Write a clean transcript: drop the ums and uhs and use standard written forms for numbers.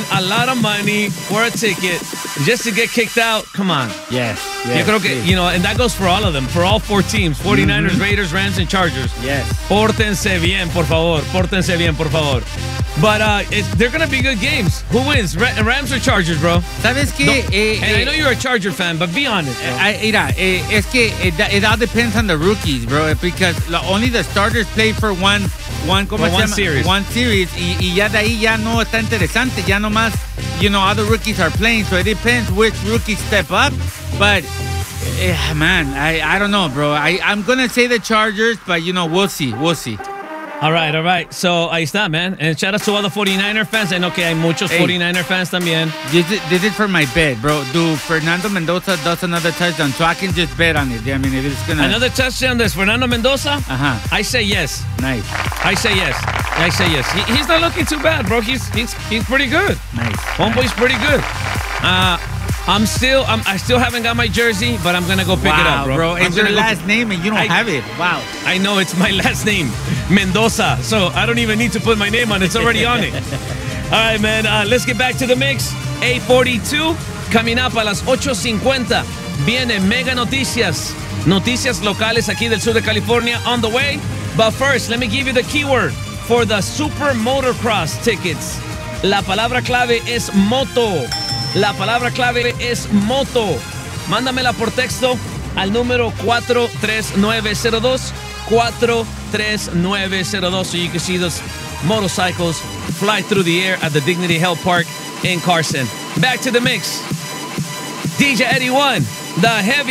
paying a lot of money for a ticket just to get kicked out. Come on. Yes. Yo creo que, and that goes for all of them, for all four teams, 49ers, Raiders, Rams, and Chargers. Yes. Pórtense bien, por favor. Pórtense bien, por favor. But they're going to be good games. Who wins, Rams or Chargers, bro? ¿Sabes qué? And I know you're a Charger fan, but be honest, bro. Es que it all depends on the rookies, bro, because only the starters play for one series. One series, y ya de ahí ya no está interesante, ya nomás, other rookies are playing, so it depends which rookies step up, but, man, I don't know, bro. I'm going to say the Chargers, but, we'll see. All right. So, ahí está, man. And shout out to all the 49er fans. I know que hay muchos 49er fans también. This is for my bet, bro. Do Fernando Mendoza does another touchdown, so I can just bet on it. I mean, it's going to... Another touchdown, there's Fernando Mendoza? Uh-huh. I say yes. Nice. I say yes. He's not looking too bad, bro. He's pretty good. Nice. Homeboy's pretty good. I still haven't got my jersey, but I'm gonna go pick it up, bro. It's your last name and you don't have it. Wow. I know it's my last name, Mendoza. So I don't even need to put my name on it. It's already on it. All right, man. Let's get back to the mix. 8:42 coming up a las 8:50. Viene mega noticias locales aquí del sur de California on the way. But first, let me give you the keyword for the Super Motocross tickets. La palabra clave es moto. La palabra clave es moto. Mándamela por texto al número 43902. 43902 so you can see those motorcycles fly through the air at the Dignity Health Park in Carson. Back to the mix. DJ Eddie One, the heavy